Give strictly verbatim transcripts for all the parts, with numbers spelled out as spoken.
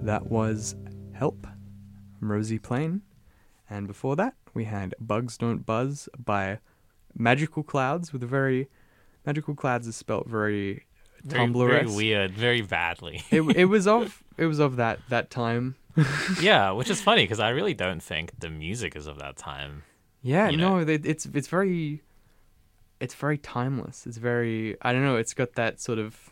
That was Help from Rosie Plain. And before that, we had Bugs Don't Buzz by Magical Clouds, with a very... Magical Clouds is spelt very Very, Tumblr-esque. very weird, very badly. it it was of it was of that that time. Yeah, which is funny because I really don't think the music is of that time. Yeah, You no, know. it, it's it's very it's very timeless. It's very, I don't know, it's got that sort of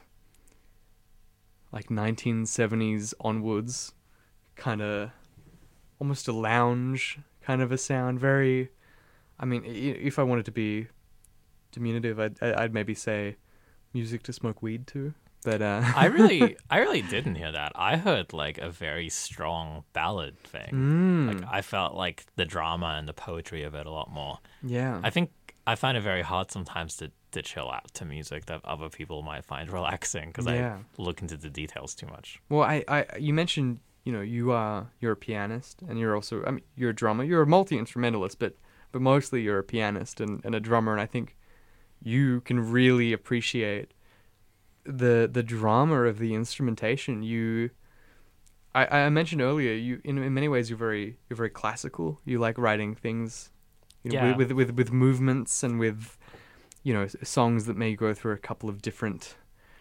like nineteen seventies onwards kind of almost a lounge kind of a sound. Very, I mean, i- if I wanted to be diminutive, I'd I'd maybe say music to smoke weed to. But uh I really, I really didn't hear that. I heard like a very strong ballad thing. Mm, Like I felt like the drama and the poetry of it a lot more. yeah. I think I find it very hard sometimes to, to chill out to music that other people might find relaxing because Yeah. I look into the details too much. Well, I, I, you mentioned, you know, you are you're a pianist, and you're also, I mean, you're a drummer. You're a multi instrumentalist, but but mostly you're a pianist and, and a drummer. And I think you can really appreciate the the drama of the instrumentation. You, I, I mentioned earlier, you in, in many ways you're very you're very classical. You like writing things, you know, Yeah. with, with with with movements and with, you know, s- songs that may go through a couple of different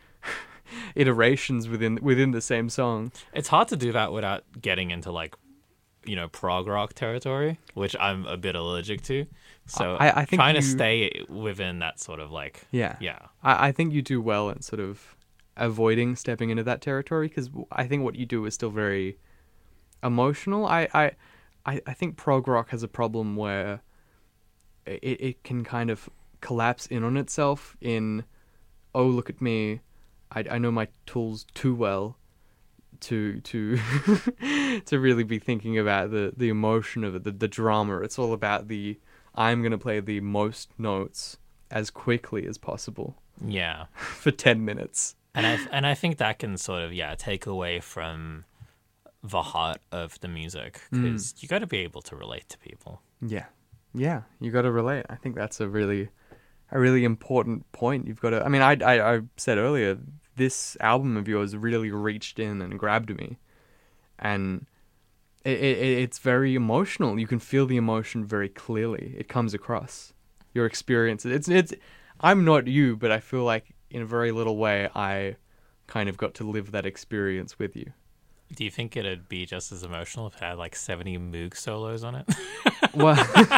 iterations within within the same song. It's hard to do that without getting into like, you know, prog rock territory, which I'm a bit allergic to. So I- I think trying to you- stay within that sort of like, Yeah. yeah, I, I think you do well at sort of avoiding stepping into that territory, because I think what you do is still very emotional. I, I, I, I think prog rock has a problem where it, it can kind of collapse in on itself in, oh, look at me, I, I know my tools too well to to to really be thinking about the, the emotion of it, the, the drama. It's all about the, I'm going to play the most notes as quickly as possible yeah. for ten minutes. And I and I think that can sort of yeah take away from the heart of the music because you got to be able to relate to people. Yeah. Yeah, you got to relate. I think that's a really a really important point. You've got to, I mean, I, I, I said earlier, this album of yours really reached in and grabbed me. And it, it, it's very emotional. You can feel the emotion very clearly. It comes across. Your experience. It's, it's, I'm not you, but I feel like in a very little way, I kind of got to live that experience with you. Do you think it'd be just as emotional if it had like seventy Moog solos on it? Well,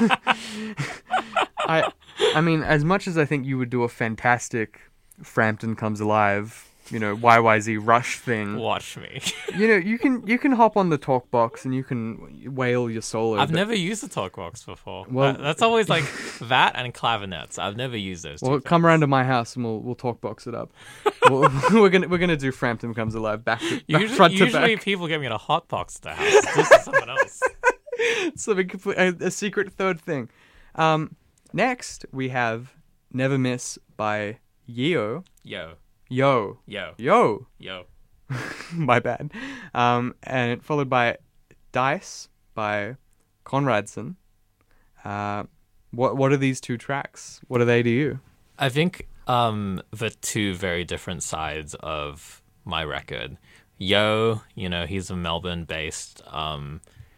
I, I mean, as much as I think you would do a fantastic Frampton Comes Alive, you know, Y Y Z Rush thing, Watch me. you know, you can you can hop on the talk box and you can wail your solo. I've but- never used the talk box before. Well- Well, that's always like that and clavinets. I've never used those. Well, two come things. around to my house and we'll we'll talk box it up. we'll, we're gonna we're gonna do Frampton Comes Alive back to back, Usually, front to usually back. people get me in a hot box at the house. This is someone else. Something complete, a, a secret third thing. Um, next we have Never Miss by Yeo. Yo, Yo. yo, Yo. yo. My bad. Um, and followed by Dice by Conradson. Uh, what what are these two tracks? What are they to you? I think um, the two very different sides of my record. Yo, you know, he's a Melbourne-based um,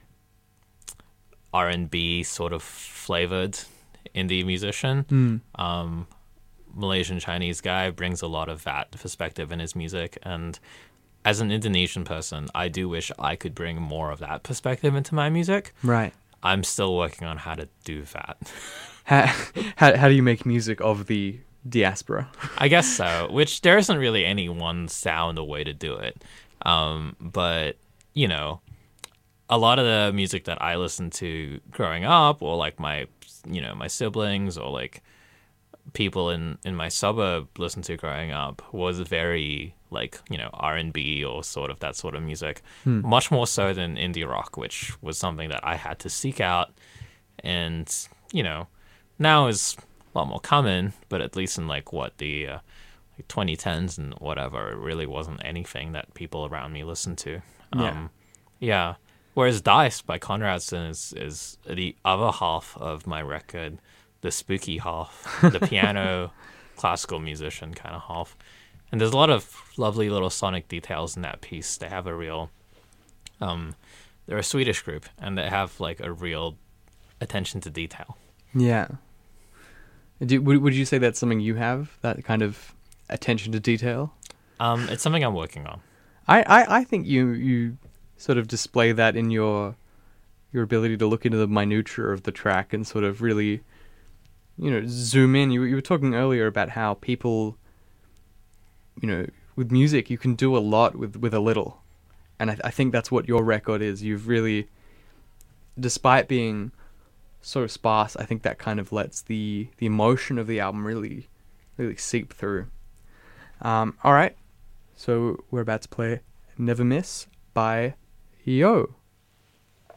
R and B sort of flavored indie musician. Um, Malaysian Chinese guy, brings a lot of that perspective in his music. And as an Indonesian person, I do wish I could bring more of that perspective into my music. Right. I'm still working on how to do that. How, how, how do you make music of the diaspora? I guess so, which there isn't really any one sound or way to do it. Um, but, you know, a lot of the music that I listened to growing up, or like my, you know, my siblings or like people in, in my suburb listened to growing up was very like, you know, R and B or sort of that sort of music, much more so than indie rock, which was something that I had to seek out. And, you know, now is a lot more common, but at least in like what the uh, like twenty tens and whatever, it really wasn't anything that people around me listened to. Yeah. Um, yeah. Whereas Dice by Conradson is, is the other half of my record, the spooky half, the piano, classical musician kind of half. And there's a lot of lovely little sonic details in that piece. They have a real Um, they're a Swedish group, and they have like a real attention to detail. Yeah. Do, would would you say that's something you have, that kind of attention to detail? Um, it's something I'm working on. I, I, I think you you sort of display that in your your ability to look into the minutiae of the track and sort of really, you know, zoom in. You you were talking earlier about how people, you know, with music you can do a lot with, with a little, and I, I think that's what your record is. You've really, despite being so sparse, I think that kind of lets the the emotion of the album really really seep through. Um, all right, so we're about to play Never Miss by Yo.